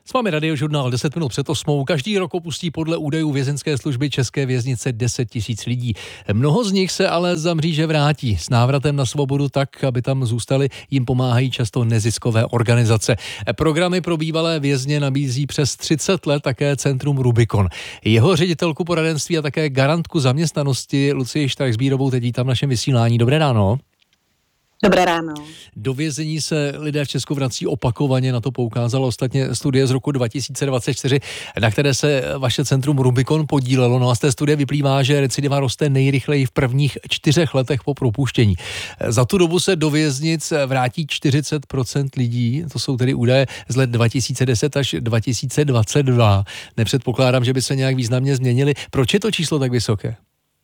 S vámi Radiožurnál 10 minut před 8. Každý rok opustí podle údajů vězeňské služby české věznice 10 000 lidí. Mnoho z nich se ale za mříže vrátí. S návratem na svobodu tak, aby tam zůstali, jim pomáhají často neziskové organizace. Programy pro bývalé vězně nabízí přes 30 let také Centrum Rubikon. Jeho ředitelku poradenství a také garantku zaměstnanosti Lucii Štrajsbírovou teď vítám v našem vysílání. Dobré ráno. Dobré ráno. Do vězení se lidé v Česku vrací opakovaně, na to poukázalo ostatně studie z roku 2024, na které se vaše centrum Rubikon podílelo. No a z té studie vyplývá, že recidiva roste nejrychleji v prvních 4 letech po propuštění. Za tu dobu se do věznic vrátí 40% lidí, to jsou tedy údaje z let 2010 až 2022. Nepředpokládám, že by se nějak významně změnily. Proč je to číslo tak vysoké?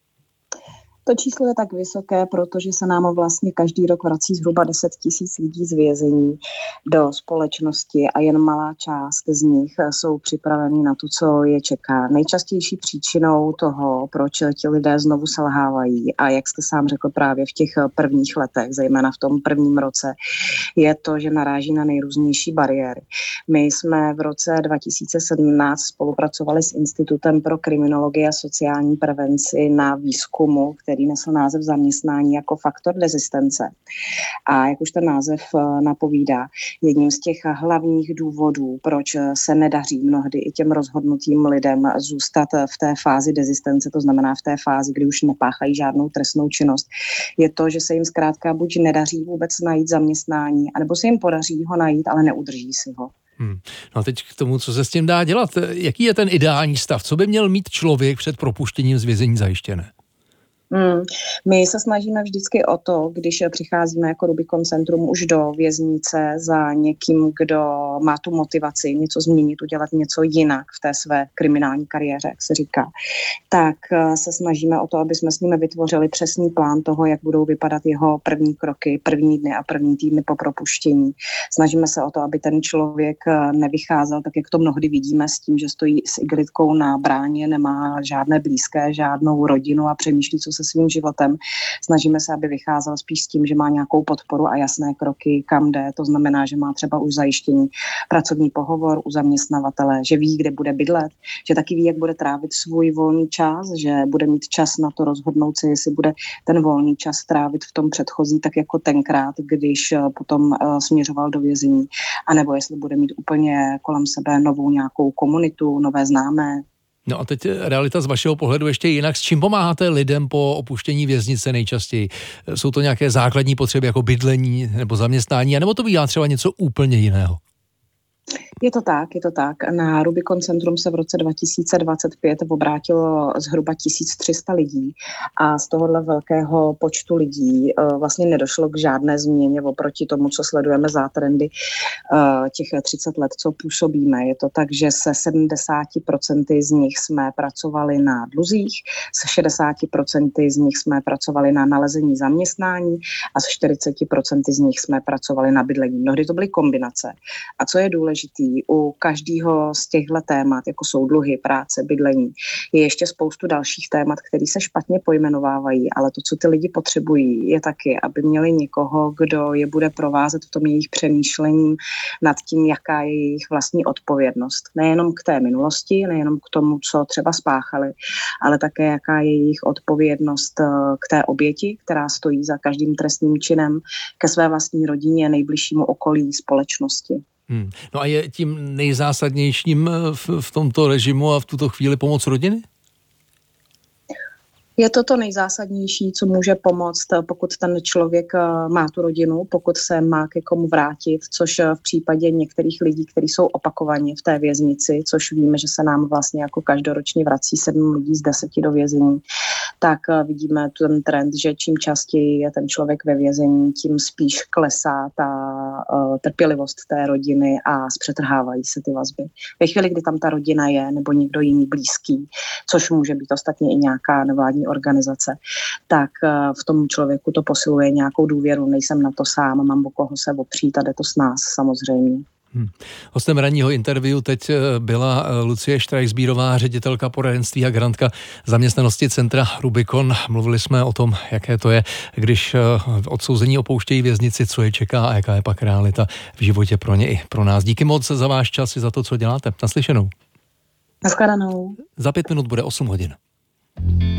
To číslo je tak vysoké, protože se nám vlastně každý rok vrací zhruba 10 000 lidí z vězení do společnosti a jen malá část z nich jsou připraveni na to, co je čeká. Nejčastější příčinou toho, proč ti lidé znovu selhávají a jak jste sám řekl právě v těch prvních letech, zejména v tom prvním roce, je to, že naráží na nejrůznější bariéry. My jsme v roce 2017 spolupracovali s Institutem pro kriminologii a sociální prevenci na výzkumu, který nesl název zaměstnání jako faktor rezistence. A jak už ten název napovídá, jedním z těch hlavních důvodů, proč se nedaří mnohdy i těm rozhodnutým lidem zůstat v té fázi rezistence, to znamená v té fázi, kdy už nepáchají žádnou trestnou činnost, je to, že se jim zkrátka buď nedaří vůbec najít zaměstnání, anebo se jim podaří ho najít, ale neudrží si ho. No a teď k tomu, co se s tím dá dělat. Jaký je ten ideální stav? Co by měl mít člověk před propuštěním z vězení zajištěné? My se snažíme vždycky o to, když přicházíme jako Rubikon Centrum už do věznice za někým, kdo má tu motivaci něco změnit, udělat něco jinak v té své kriminální kariéře, jak se říká, tak se snažíme o to, aby jsme s nimi vytvořili přesný plán toho, jak budou vypadat jeho první kroky, první dny a první týdny po propuštění. Snažíme se o to, aby ten člověk nevycházel, tak jak to mnohdy vidíme, s tím, že stojí s igelitkou na bráně, nemá žádné blízké, žádnou rodinu a přemýšlí, co se svým životem. Snažíme se, aby vycházel spíš s tím, že má nějakou podporu a jasné kroky, kam jde. To znamená, že má třeba už zajištěný pracovní pohovor u zaměstnavatele, že ví, kde bude bydlet, že taky ví, jak bude trávit svůj volný čas, že bude mít čas na to rozhodnout si, jestli bude ten volný čas trávit v tom předchozí, tak jako tenkrát, když potom směřoval do vězení, anebo jestli bude mít úplně kolem sebe novou nějakou komunitu, nové známé. No a teď realita z vašeho pohledu ještě jinak. S čím pomáháte lidem po opuštění věznice nejčastěji? Jsou to nějaké základní potřeby jako bydlení nebo zaměstnání, anebo to bývá třeba něco úplně jiného? Je to tak. Na Rubikon Centrum se v roce 2025 obrátilo zhruba 1300 lidí a z tohohle velkého počtu lidí vlastně nedošlo k žádné změně oproti tomu, co sledujeme za trendy těch 30 let, co působíme. Je to tak, že se 70% z nich jsme pracovali na dluzích, se 60% z nich jsme pracovali na nalezení zaměstnání a s 40% z nich jsme pracovali na bydlení. Mnohdy to byly kombinace. A co je důležitý, u každého z těchto témat, jako jsou dluhy, práce, bydlení, je ještě spoustu dalších témat, které se špatně pojmenovávají, ale to, co ty lidi potřebují, je taky, aby měli někoho, kdo je bude provázet v tom jejich přemýšlení nad tím, jaká je jejich vlastní odpovědnost. Nejenom k té minulosti, nejenom k tomu, co třeba spáchali, ale také, jaká je jejich odpovědnost k té oběti, která stojí za každým trestným činem, ke své vlastní rodině, nejbližšímu okolí, společnosti. No a je tím nejzásadnějším v tomto režimu a v tuto chvíli pomoc rodiny? Je to nejzásadnější, co může pomoct, pokud ten člověk má tu rodinu, pokud se má ke komu vrátit, což v případě některých lidí, kteří jsou opakovaně v té věznici, což víme, že se nám vlastně jako každoročně vrací 7 lidí z 10 do vězení, tak vidíme ten trend, že čím častěji je ten člověk ve vězení, tím spíš klesá ta trpělivost té rodiny a zpřetrhávají se ty vazby. Ve chvíli, kdy tam ta rodina je, nebo někdo jiný blízký, což může být ostatně i nějaká nevládní organizace, tak v tom člověku to posiluje nějakou důvěru. Nejsem na to sám, mám o koho se opřít a jde to s nás samozřejmě. Hostem ranního interview teď byla Lucie Štrajchsbírová, ředitelka poradenství a garantka zaměstnanosti centra Rubicon. Mluvili jsme o tom, jaké to je, když odsouzení opouštějí věznici, co je čeká a jaká je pak realita v životě pro ně i pro nás. Díky moc za váš čas i za to, co děláte. Naslyšenou. Naschledanou. Za 5 minut bude 8 hodin.